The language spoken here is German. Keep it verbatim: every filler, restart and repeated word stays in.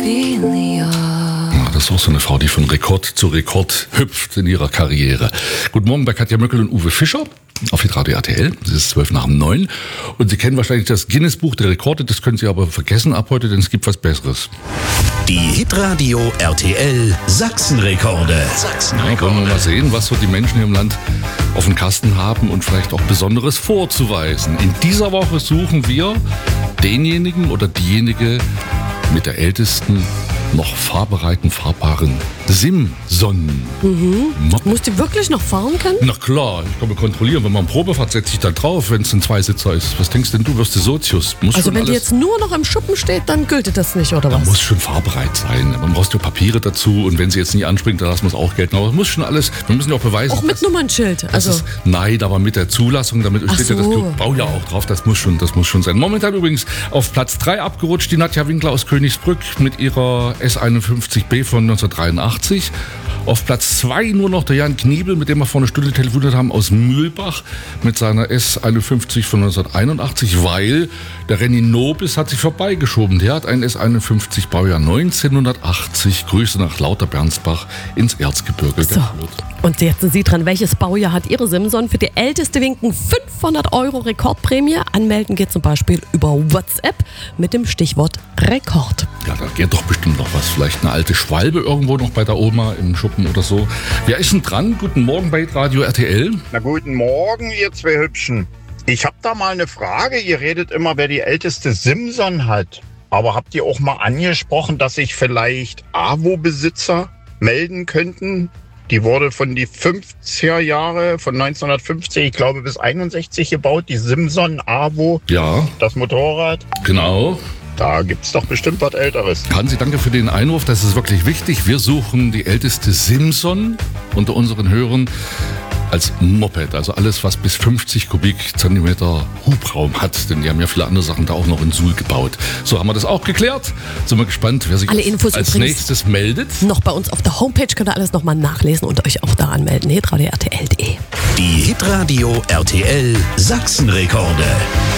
Ophelia. Das ist auch so eine Frau, die von Rekord zu Rekord hüpft in ihrer Karriere. Guten Morgen bei Katja Möckel und Uwe Fischer auf Hitradio R T L. Es ist zwölf nach neun. Und Sie kennen wahrscheinlich das Guinness-Buch der Rekorde. Das können Sie aber vergessen ab heute, denn es gibt was Besseres. Die Hitradio R T L Sachsenrekorde. Ja, wollen wir mal sehen, was so die Menschen hier im Land auf dem Kasten haben und vielleicht auch Besonderes vorzuweisen. In dieser Woche suchen wir denjenigen oder diejenige mit der ältesten noch fahrbereiten, fahrbaren Simson. Mhm. Musst du wirklich noch fahren können? Na klar, ich kann mal kontrollieren. Wenn man Probefahrt setzt sich dann drauf, wenn es ein Zweisitzer ist. Was denkst denn du, wirst du Sozius? Muss also schon wenn die alles, jetzt nur noch im Schuppen steht, dann gilt das nicht, oder man was? muss schon fahrbereit sein. Man braucht ja Papiere dazu und wenn sie jetzt nicht anspringt, dann lassen wir es auch gelten. Aber es muss schon alles, wir müssen ja auch beweisen. Auch mit dass, Nummernschild. das Also ist, nein, aber mit der Zulassung, damit Ach steht ja das so. Baujahr auch drauf. Das muss schon, das muss schon sein. Momentan übrigens auf Platz drei abgerutscht die Nadja Winkler aus Königsbrück mit ihrer S einundfünfzig B von neunzehnhundertdreiundachtzig. Auf Platz zwei nur noch der Jan Kniebel, mit dem wir vor einer Stunde telefoniert haben, aus Mühlbach mit seiner S einundfünfzig von neunzehnhunderteinundachtzig, weil der Renny Nobis hat sich vorbeigeschoben. Der hat einen S einundfünfzig Baujahr neunzehnhundertachtzig. Grüße nach Lauterbernsbach ins Erzgebirge. So. Und jetzt sind Sie dran. Welches Baujahr hat Ihre Simson? Für die älteste winken fünfhundert Euro Rekordprämie. Anmelden geht zum Beispiel über WhatsApp mit dem Stichwort Rekord. Ja, da geht doch bestimmt noch was. Vielleicht eine alte Schwalbe irgendwo noch bei der Oma im Schuppen oder so. Wer ist denn dran? Guten Morgen bei Radio R T L. Na guten Morgen, ihr zwei Hübschen. Ich hab da mal eine Frage. Ihr redet immer, wer die älteste Simson hat. Aber habt ihr auch mal angesprochen, dass sich vielleicht A W O-Besitzer melden könnten? Die wurde von die fünfziger Jahre, von neunzehnhundertfünfzig, ich glaube bis einundsechzig gebaut. Die Simson A W O, Ja, das Motorrad. genau. Da gibt's doch bestimmt was Älteres. Hansi, danke für den Einruf. Das ist wirklich wichtig. Wir suchen die älteste Simson unter unseren Hörern als Moped. Also alles, was bis fünfzig Kubikzentimeter Hubraum hat. Denn die haben ja viele andere Sachen da auch noch in Suhl gebaut. So, haben wir das auch geklärt. Sind wir gespannt, wer sich Alle Infos als übrigens nächstes meldet. Noch bei uns auf der Homepage könnt ihr alles nochmal nachlesen und euch auch da anmelden. hitradio R T L punkt de. Die Hitradio R T L Sachsenrekorde.